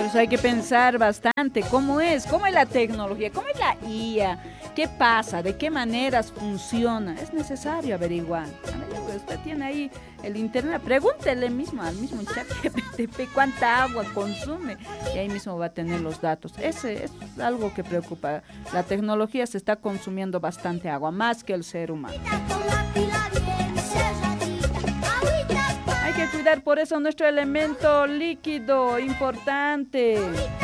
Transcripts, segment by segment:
eso hay que pensar bastante. ¿Cómo es la tecnología? ¿Cómo es la IA? ¿Qué pasa? ¿De qué maneras funciona? Es necesario averiguar. A ver, usted tiene ahí el internet, pregúntele mismo al mismo chat GPT cuánta agua consume y ahí mismo va a tener los datos. Ese es algo que preocupa. La tecnología se está consumiendo bastante agua, más que el ser humano. Hay que cuidar por eso nuestro elemento líquido importante.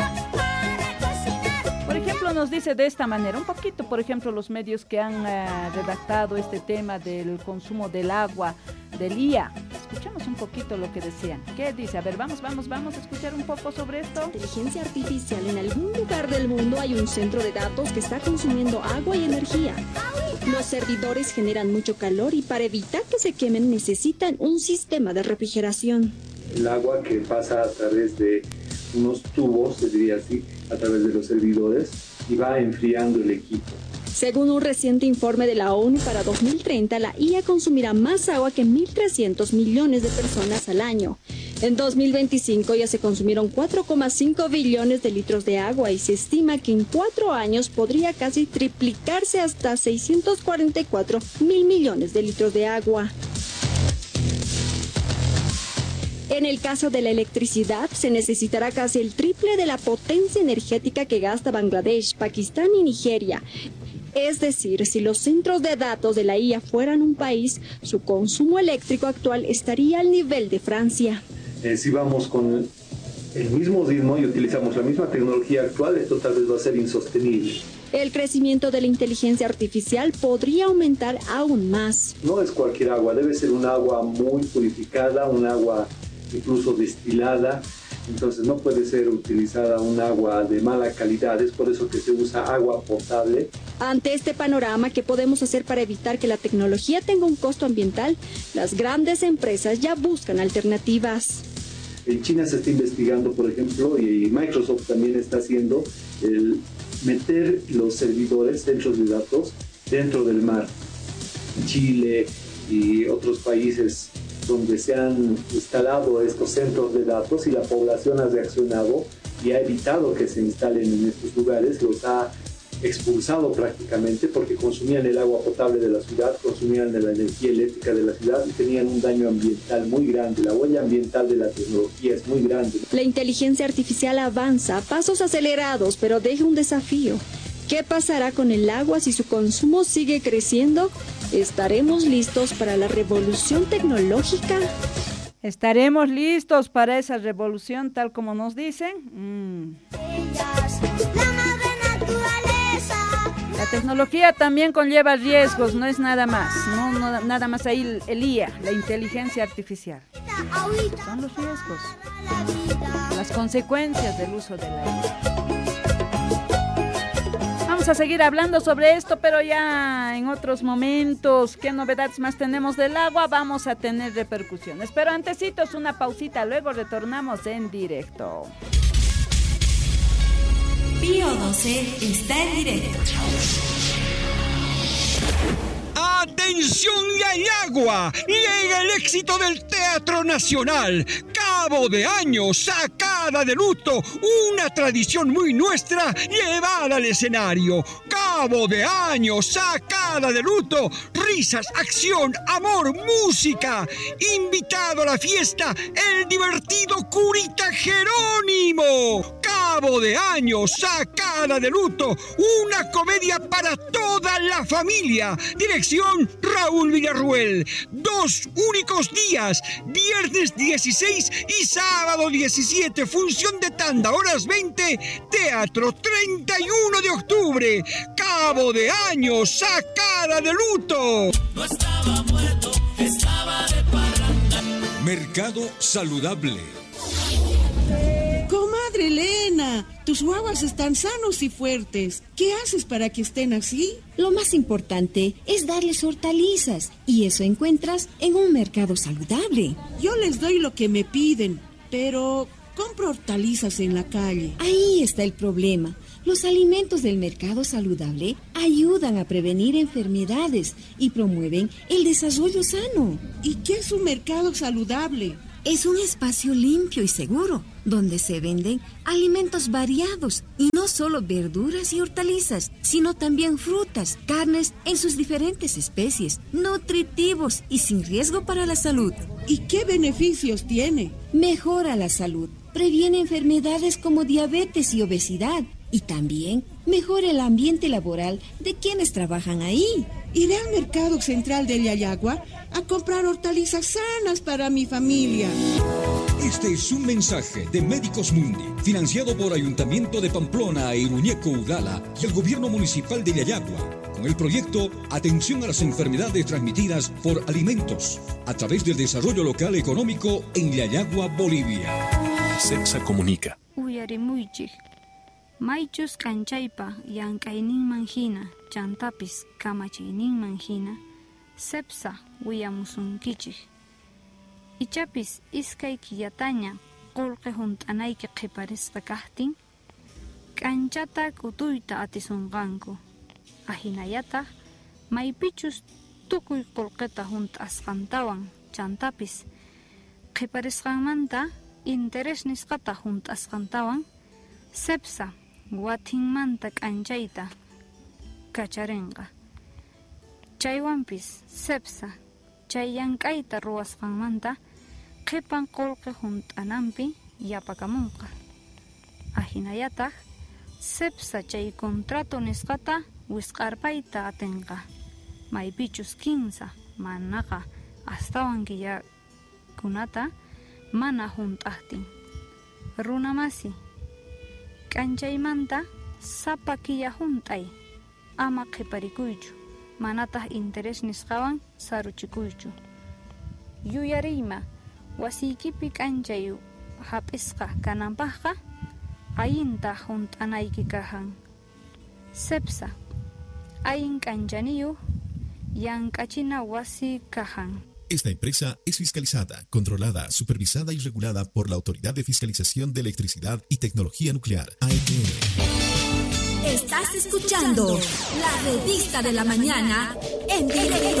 Por ejemplo, nos dice de esta manera, un poquito, por ejemplo, los medios que han redactado este tema del consumo del agua, del IA. Escuchemos un poquito lo que decían. ¿Qué dice? A ver, vamos a escuchar un poco sobre esto. Inteligencia artificial. En algún lugar del mundo hay un centro de datos que está consumiendo agua y energía. Los servidores generan mucho calor y para evitar que se quemen necesitan un sistema de refrigeración. El agua que pasa a través de unos tubos, se diría así, a través de los servidores y va enfriando el equipo. Según un reciente informe de la ONU para 2030, la IA consumirá más agua que 1.300 millones de personas al año. En 2025 ya se consumieron 4,5 billones de litros de agua y se estima que en 4 años podría casi triplicarse hasta 644 mil millones de litros de agua. En el caso de la electricidad, se necesitará casi el triple de la potencia energética que gasta Bangladesh, Pakistán y Nigeria. Es decir, si los centros de datos de la IA fueran un país, su consumo eléctrico actual estaría al nivel de Francia. Si vamos con el mismo ritmo y utilizamos la misma tecnología actual, esto tal vez va a ser insostenible. El crecimiento de la inteligencia artificial podría aumentar aún más. No es cualquier agua, debe ser un agua muy purificada, un agua incluso destilada, entonces no puede ser utilizada un agua de mala calidad, es por eso que se usa agua potable. Ante este panorama, ¿qué podemos hacer para evitar que la tecnología tenga un costo ambiental? Las grandes empresas ya buscan alternativas. En China se está investigando, por ejemplo, y Microsoft también está haciendo el meter los servidores, centros de datos, dentro del mar. Chile y otros países donde se han instalado estos centros de datos y la población ha reaccionado y ha evitado que se instalen en estos lugares, los ha expulsado prácticamente porque consumían el agua potable de la ciudad, consumían de la energía eléctrica de la ciudad y tenían un daño ambiental muy grande. La huella ambiental de la tecnología es muy grande. La inteligencia artificial avanza a pasos acelerados, pero deja un desafío. ¿Qué pasará con el agua si su consumo sigue creciendo? ¿Estaremos listos para la revolución tecnológica? ¿Estaremos listos para esa revolución tal como nos dicen? La tecnología también conlleva riesgos, no es nada más, no nada más ahí el IA, la inteligencia artificial. Son los riesgos, las consecuencias del uso de la IA. Vamos a seguir hablando sobre esto, pero ya en otros momentos. ¿Qué novedades más tenemos del agua? Vamos a tener repercusiones. Pero antecitos, una pausita, luego retornamos en directo. Pío 12 está en directo. ¡Atención, ya hay agua! Llega el éxito del Teatro Nacional. Cabo de Año, sacada de luto, una tradición muy nuestra llevada al escenario. Cabo de Año, sacada de luto, risas, acción, amor, música. Invitado a la fiesta, el divertido Curita Jerónimo. Cabo de Año, sacada de luto, una comedia para toda la familia. Dirección Raúl Villarruel. 2 únicos días, viernes 16 y sábado 17, función de tanda, horas 20, teatro 31 de octubre. Cabo de Año, sacada de luto. No estaba muerto, estaba de parranda. Mercado Saludable. Comadre Elena, tus guaguas están sanos y fuertes. ¿Qué haces para que estén así? Lo más importante es darles hortalizas y eso encuentras en un mercado saludable. Yo les doy lo que me piden, pero compro hortalizas en la calle. Ahí está el problema. Los alimentos del mercado saludable ayudan a prevenir enfermedades y promueven el desarrollo sano. ¿Y qué es un mercado saludable? Es un espacio limpio y seguro, donde se venden alimentos variados y no solo verduras y hortalizas, sino también frutas, carnes en sus diferentes especies, nutritivos y sin riesgo para la salud. ¿Y qué beneficios tiene? Mejora la salud, previene enfermedades como diabetes y obesidad y también mejora el ambiente laboral de quienes trabajan ahí. Iré al mercado central de Yayagua a comprar hortalizas sanas para mi familia. Este es un mensaje de Médicos Mundi, financiado por Ayuntamiento de Pamplona e Iruñeco Ugala y el Gobierno Municipal de Yayagua, con el proyecto Atención a las enfermedades transmitidas por alimentos, a través del desarrollo local económico en Yayagua, Bolivia. CEPSA comunica. Uyarimuychik. Maychus kanchaypa llank'ayninman hina, chantapis kamachiyninman hina, CEPSA willamusunkichik. Ichapis iskay killataña qullqi hunt'anayki qiparisqa kaqtin, k'anchata k'utuyta atisunqanku. Ahinallataq maypichus tukuy qullqita hunt'asqantawan, chantapis qiparisqanmanta interés nisqata hunt'asqantawan, CEPSA watinmanta k'anchayta kacharinqa. Chaywanpis CEPSA chay llank'ayta ruwasqanmanta qipan qullqi hunt'ananpi yapakamunqa. Ahinallataq CEPSA chay contrato nisqata wisq'arpayta atinqa. Maypichus 15 manaqa astawan killakunata mana hunt'aqtin. Runamasi k'anchaymanta sapa killa hunt'ay, ama qiparikuychu, manataq interés nisqawan saruchikuychu. Yuyariyma, wasiykipi k'anchay hap'isqa kananpaqqa allinta hunt'anayki kahan. CEPSA allin k'anchaniyuq llank'achina wasi kahan. Esta empresa es fiscalizada, controlada, supervisada y regulada por la Autoridad de Fiscalización de Electricidad y Tecnología Nuclear, AETN. Estás escuchando la revista de la mañana en directo.